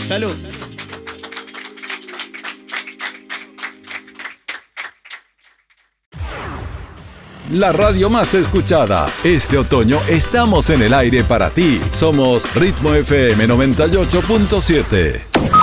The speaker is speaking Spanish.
Salud. La radio más escuchada. Este otoño estamos en el aire para ti. Somos Ritmo FM 98.7.